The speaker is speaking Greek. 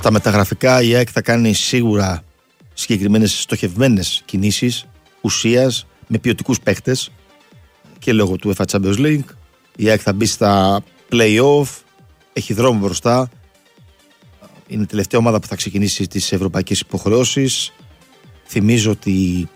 Στα μεταγραφικά η ΑΕΚ θα κάνει σίγουρα συγκεκριμένες στοχευμένες κινήσεις ουσίας με ποιοτικούς παίχτες και λόγω του UEFA Champions League. Η ΑΕΚ θα μπει στα play-off, έχει δρόμο μπροστά. Είναι η τελευταία ομάδα που θα ξεκινήσει τις ευρωπαϊκές υποχρεώσεις. Θυμίζω ότι